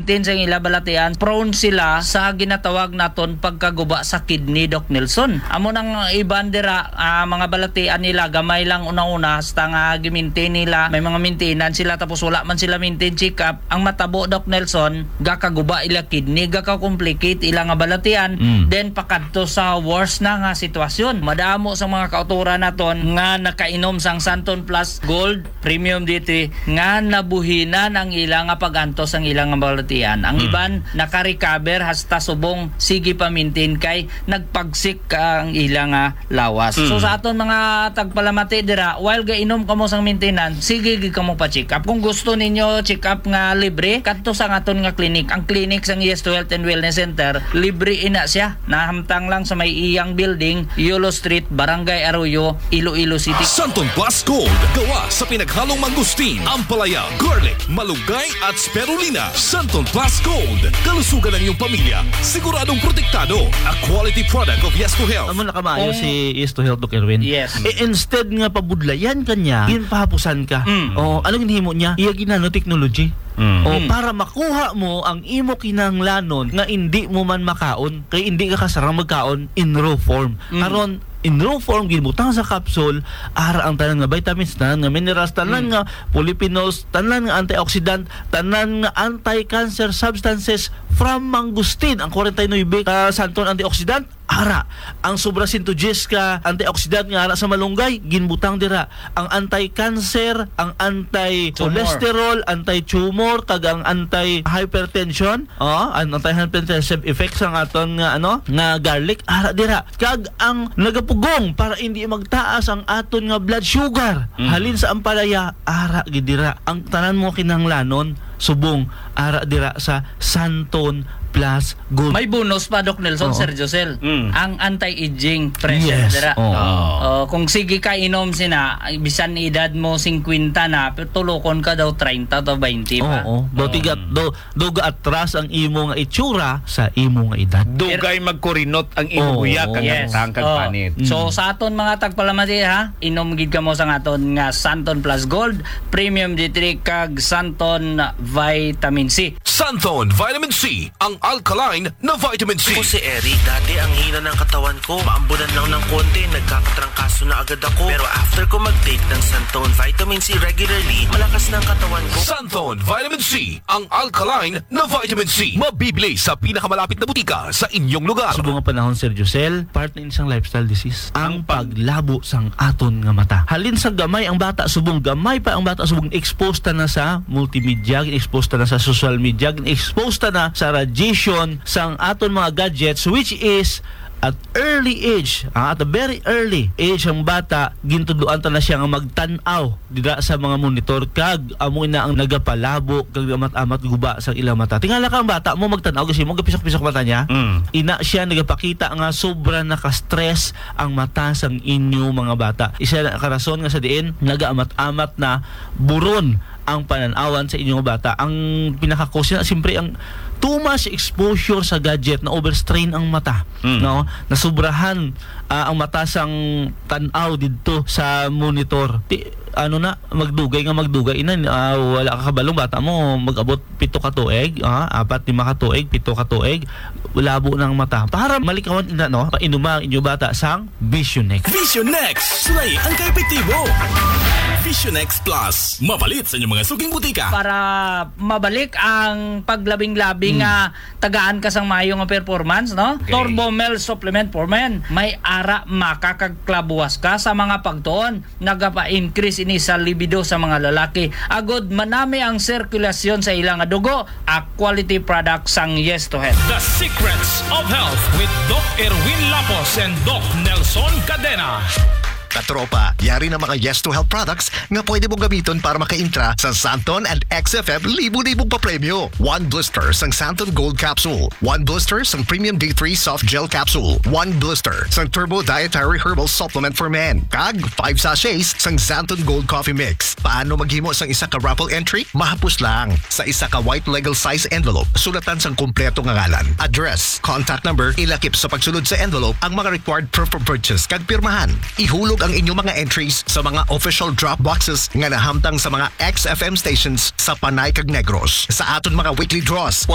maintain sa ila balatian, prone sila sa ginatawag naton pagkaguba sa kidney, Doc Nelson. Amo nang iban dira mga balatian nila gamay lang una-una hasta nga gi-maintain nila, may mga maintenance sila tapos wala man sila maintain check up, ang matabo, Doc Nelson, gakaguba ila kidney, gaka-complicate ila nga balatian, then pakadto sa worse na nga sitwasyon. Madamo sa mga kauturan naton nga nakainom sang Santon Plus Gold Premium D3 nga nabuhinan ang ilang nga pagantos ang ilang nga balatian. Ang iban naka-recover hasta subong sige pa maintain kay nagpagsik ang ilang nga lawas. So sa aton mga tagpalamati dira, while gainom kamo sang maintenance, sige gid kamo pa check up. Kung gusto ninyo check up nga libre, kadto sa aton nga clinic. Ang clinic sang Yes2 Health and Wellness Center, libre ina siya. Nahamtang lang sa may iyang building, Yolo Street, Barangay Arroyo, Iloilo City. Santon Plus Gold, gawa sa pinaghalong mangustin, ampalaya, garlic, malunggay at spirulina. Santon Plus Gold, kalusugan ng iyong pamilya, siguradong protektado. A quality product of Yes2 Health. Amo nakamayo si Yes2 Health, Dr. Erwin. Yes. Instead nga pabudlayan kanya, ginpahapusan ka. O anong hinimo niya? Iya ginano technology. O para makuha mo ang imo kinahanglanon nga hindi mo man makaon, kay hindi ka kasarang magkaon in raw form. Karon in raw form ginbutang sa capsule, ara ang tanan nga vitamins, tanan nga minerals, tanan nga polyphenols, tanan nga antioxidant, tanan nga anti-cancer substances from mangustin. Ang 49 ka santon antioxidant, ara ang sobra 110 ka antioxidant nga ara sa malunggay, ginbutang dira. Ang anti-cancer, ang anti-cholesterol, anti-tumor, kag ang anti-hypertension, ang anti-hypertensive effects ang aton nga nga garlic, ara dira. Kag ang nagapugong para hindi magtaas ang aton nga blood sugar, halin sa ampalaya, ara gid dira. Ang tanan mo kinahanglanon subong ara dira sa Santon Plus Gold. May bonus pa, Doc Nelson, Sir Josel. Ang anti-aging pressure dira. Kung sige ka inom sina, bisan edad mo 50 na, pero tulokon ka daw 30 to 20 pa. Doga atras ang imo nga itsura sa imo nga edad. Dugay magkurinot ang imo uyak kag tangkag panit. So sa aton mga tagpalamati ha, inom gid kamo sa aton nga Santon Plus Gold Premium D3 kag Santon Vitamin C. Santon Vitamin C, ang alkaline na vitamin C. Ako si Eric, dati ang hina ng katawan ko, maambunan lang ng konti, nagkakatrangkaso na agad ako. Pero after ko mag-take ng Santon Vitamin C regularly, malakas na ang katawan ko. Santon Vitamin C, ang alkaline na vitamin C. Mabibili sa pinakamalapit na butika sa inyong lugar. Subong nga panahon, Sir Josel, part na isang lifestyle disease, ang paglabo sang aton nga mata. Halin sa gamay ang bata, subong gamay pa ang bata, subong exposed ta na sa multimedia, exposed ta na sa social media, exposed ta na sa radiation sang aton mga gadgets, which is at early age, at a very early age ang bata, gintuduan ta na siya nga magtan-aw dira sa mga monitor, kag amo na ang nagapalabo kag amat-amat guba sa ilang mata. Tingala ka ang bata mo magtan-aw kasi mo gapisok-pisok mata niya. Ina siya nagapakita nga sobra naka-stress ang mata sang inyo mga bata. Isa na karason nga sa diin nagaamat-amat na buron ang pananawan sa inyong bata. Ang pinaka-cause na siyempre ang too much exposure sa gadget, na overstrain ang mata, no, nasubrahan ang mata sang tan-aw didto sa monitor. Magdugay ina, wala ka kabalong bata mo mag-abot 7 ka tuig, 4-5 ka tuig, 7 ka tuig, labo ng mata. Para malikawan ina, no, painuma inyo bata sang Visionex. Visionex, slay ang kaepektibo. Visionex Plus, mapalit sa inyong mga suking butika. Para mabalik ang paglabing-labing tagaan ka sang mayo nga performance, no? Okay. Turbo Mel Supplement for Men. May ara makakagklabuwas ka sa mga pagtuon. Nagapa-increase ini sa libido sa mga lalaki. Agod manami ang sirkulasyon sa ilang dugo. A quality product sang Yes2 Health. The Secrets of Health with Doc Erwin Lapos and Doc Nelson Cadena. Katropa, yari na mga Yes2 Health products nga pwede mong gamiton para maka-intra sa Santon and XFM libo-libong papremyo. 1 blister sang Santon Gold Capsule, 1 blister sang Premium D3 Soft Gel Capsule, 1 blister sang Turbo Dietary Herbal Supplement for Men, kag 5 sachets sang Santon Gold Coffee Mix. Paano maghimo sang isa ka raffle entry? Mahapos lang. Sa isa ka white legal size envelope, sulatan sang kumpleto nga ngalan, address, contact number, ilakip sa pagsulod sa envelope ang mga required proof of purchase kag pirmahan. Ihulog ang inyong mga entries sa mga official drop boxes nga nahamtang sa mga XFM stations sa Panay kag Negros. Sa aton mga weekly draws,